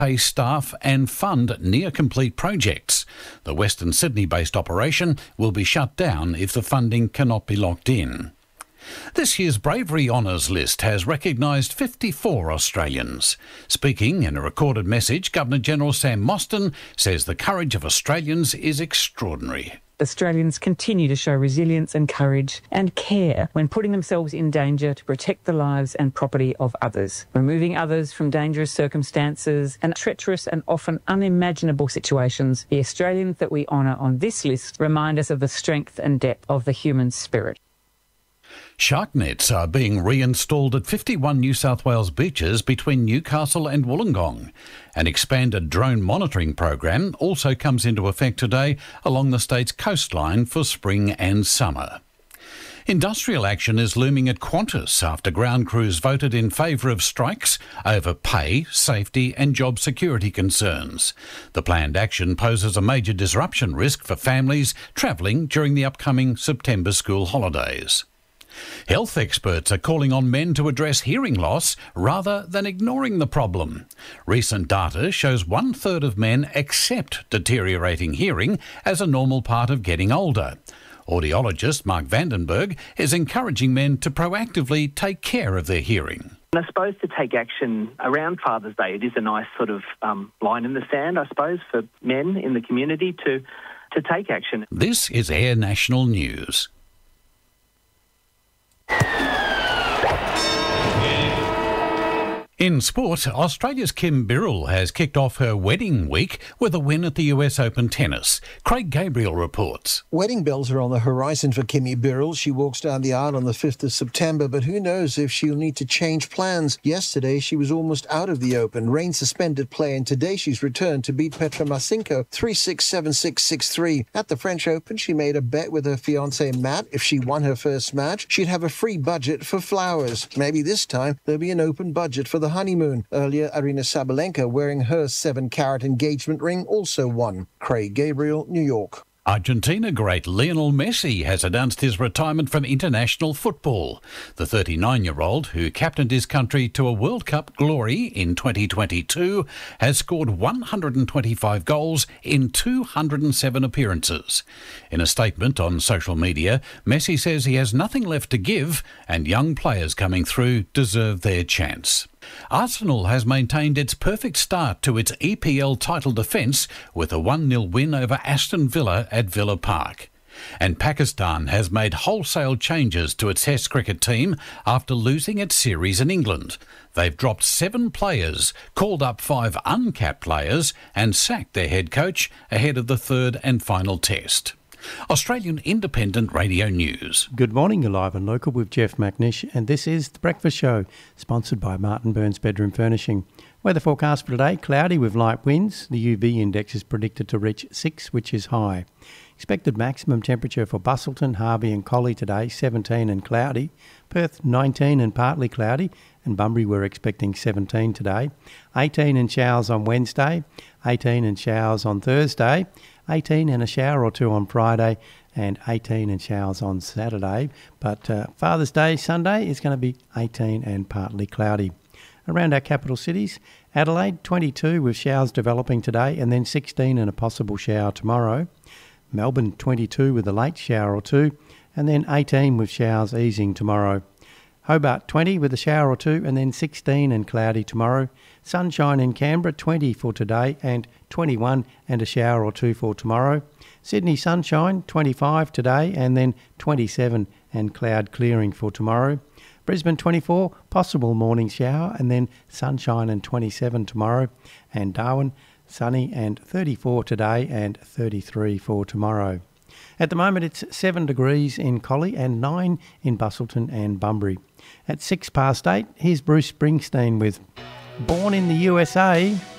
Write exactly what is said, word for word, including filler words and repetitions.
pay staff and fund near-complete projects. The Western Sydney-based operation will be shut down if the funding cannot be locked in. This year's Bravery Honours list has recognised fifty-four Australians. Speaking in a recorded message, Governor-General Sam Mostyn says the courage of Australians is extraordinary. Australians continue to show resilience and courage and care when putting themselves in danger to protect the lives and property of others, removing others from dangerous circumstances and treacherous and often unimaginable situations. The Australians that we honour on this list remind us of the strength and depth of the human spirit. Shark nets are being reinstalled at fifty-one New South Wales beaches between Newcastle and Wollongong. An expanded drone monitoring program also comes into effect today along the state's coastline for spring and summer. Industrial action is looming at Qantas after ground crews voted in favour of strikes over pay, safety and job security concerns. The planned action poses a major disruption risk for families travelling during the upcoming September school holidays. Health experts are calling on men to address hearing loss rather than ignoring the problem. Recent data shows one third of men accept deteriorating hearing as a normal part of getting older. Audiologist Mark Vandenberg is encouraging men to proactively take care of their hearing. I suppose to take action around Father's Day, it is a nice sort of um, line in the sand, I suppose, for men in the community to, to take action. This is Air National News. In sport, Australia's Kim Birrell has kicked off her wedding week with a win at the U S Open tennis. Craig Gabriel reports. Wedding bells are on the horizon for Kimmy Birrell. She walks down the aisle on the fifth of September, but who knows if she'll need to change plans. Yesterday, she was almost out of the Open. Rain suspended play, and today she's returned to beat Petra Marcinko three six, seven six, six three. At the French Open, she made a bet with her fiancé Matt. If she won her first match, she'd have a free budget for flowers. Maybe this time there'll be an open budget for the honeymoon. Earlier, Arina Sabalenka, wearing her seven-carat engagement ring, also won. Craig Gabriel, New York. Argentina great Lionel Messi has announced his retirement from international football. The thirty-nine-year-old, who captained his country to a World Cup glory in twenty twenty-two, has scored one hundred twenty-five goals in two hundred seven appearances. In a statement on social media, Messi says he has nothing left to give and young players coming through deserve their chance. Arsenal has maintained its perfect start to its E P L title defence with a one nil win over Aston Villa at Villa Park. And Pakistan has made wholesale changes to its Test cricket team after losing its series in England. They've dropped seven players, called up five uncapped players and sacked their head coach ahead of the third and final Test. Australian Independent Radio News. Good morning, you're live and local with Jeff McNish, and this is The Breakfast Show, sponsored by Martin Burns Bedroom Furnishing. Weather forecast for today, cloudy with light winds. The U V index is predicted to reach six, which is high. Expected maximum temperature for Busselton, Harvey and Collie today, seventeen and cloudy. Perth, nineteen and partly cloudy. And Bunbury, we're expecting seventeen today. eighteen and showers on Wednesday. eighteen and showers on Thursday. eighteen and a shower or two on Friday. And eighteen and showers on Saturday. But uh, Father's Day, Sunday, is going to be eighteen and partly cloudy. Around our capital cities, Adelaide, twenty-two with showers developing today and then sixteen and a possible shower tomorrow. Melbourne, twenty-two with a late shower or two and then eighteen with showers easing tomorrow. Hobart, twenty with a shower or two and then sixteen and cloudy tomorrow. Sunshine in Canberra, twenty for today and twenty-one and a shower or two for tomorrow. Sydney, sunshine, twenty-five today and then twenty-seven and cloud clearing for tomorrow. Brisbane, twenty-four, possible morning shower and then sunshine and twenty-seven tomorrow. And Darwin, sunny and thirty-four today and thirty-three for tomorrow. At the moment it's seven degrees in Collie and nine in Busselton and Bunbury. At six past eight, here's Bruce Springsteen with Born in the U S A.